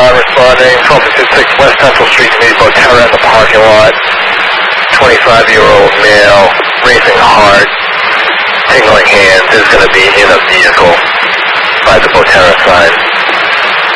responding, 1256 West Central Street to meet Botera in the parking lot. 25-year-old male, racing heart, tingling hands, is going to be in a vehicle by the Botera sign.